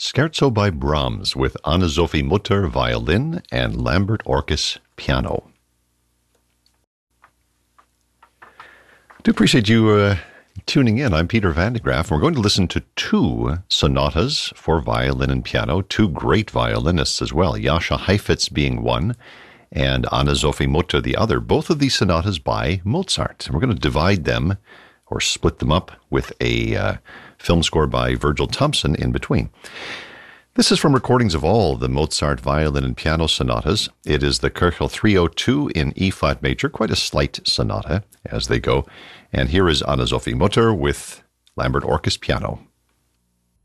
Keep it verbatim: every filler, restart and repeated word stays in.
Scherzo by Brahms with Anne-Sophie Mutter violin and Lambert Orkes piano. I do appreciate you uh, tuning in. I'm Peter Van de Graaff. We're going to listen to two sonatas for violin and piano, two great violinists as well, Jascha Heifetz being one and Anne-Sophie Mutter the other. Both of these sonatas by Mozart. We're going to divide them or split them up with a uh, film score by Virgil Thomson in between. This is from recordings of all the Mozart violin and piano sonatas. It is the Köchel three oh two in E-flat major, quite a slight sonata as they go. And here is Anne-Sophie Mutter with Lambert Orkes piano.